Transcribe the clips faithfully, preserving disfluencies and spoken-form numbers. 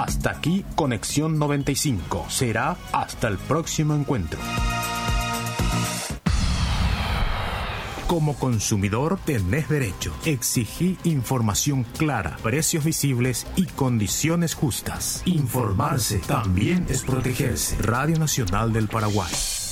Hasta aquí Conexión noventa y cinco. Será hasta el próximo encuentro. Como consumidor tenés derecho. Exigí información clara, precios visibles y condiciones justas. Informarse también es protegerse. Radio Nacional del Paraguay.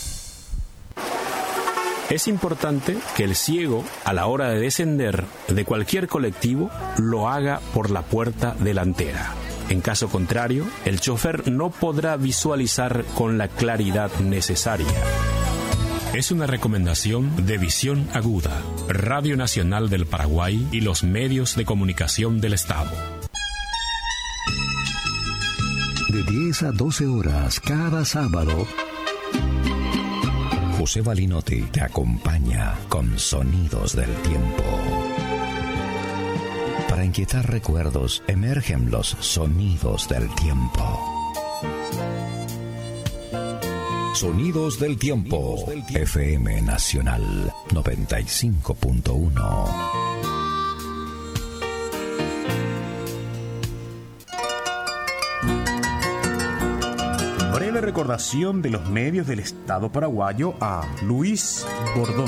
Es importante que el ciego, a la hora de descender de cualquier colectivo, lo haga por la puerta delantera. En caso contrario, el chofer no podrá visualizar con la claridad necesaria. Es una recomendación de Visión Aguda, Radio Nacional del Paraguay y los medios de comunicación del Estado. De diez a doce horas cada sábado, José Balinotti te acompaña con Sonidos del Tiempo. Para inquietar recuerdos, emergen los sonidos del tiempo. Sonidos del Tiempo, F M Nacional noventa y cinco punto uno. Breve recordación de los medios del Estado paraguayo a Luis Bordón.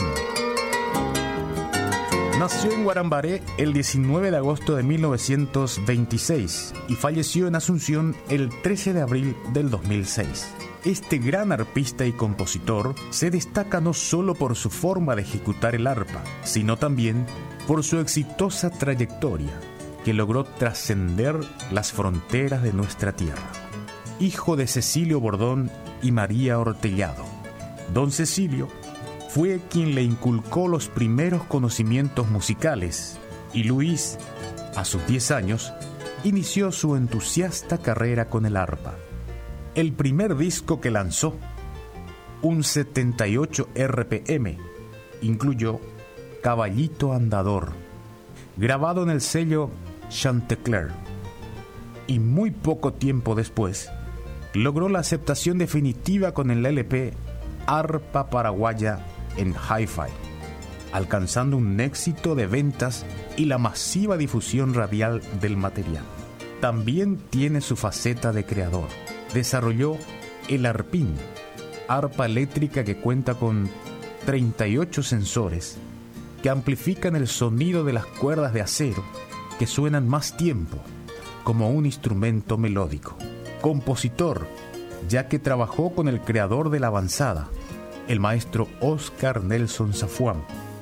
Nació en Guarambaré el diecinueve de agosto de mil novecientos veintiséis y falleció en Asunción el trece de abril del dos mil seis. Este gran arpista y compositor se destaca no solo por su forma de ejecutar el arpa, sino también por su exitosa trayectoria, que logró trascender las fronteras de nuestra tierra. Hijo de Cecilio Bordón y María Ortellado, don Cecilio fue quien le inculcó los primeros conocimientos musicales y Luis, a sus diez años, inició su entusiasta carrera con el arpa. El primer disco que lanzó, un setenta y ocho R P M, incluyó Caballito Andador, grabado en el sello Chantecler, y muy poco tiempo después logró la aceptación definitiva con el L P Arpa Paraguaya en Hi-Fi, alcanzando un éxito de ventas y la masiva difusión radial del material. También tiene su faceta de creador. Desarrolló el arpín, arpa eléctrica que cuenta con treinta y ocho sensores que amplifican el sonido de las cuerdas de acero que suenan más tiempo como un instrumento melódico. Compositor, ya que trabajó con el creador de la avanzada, el maestro Oscar Nelson Safuán,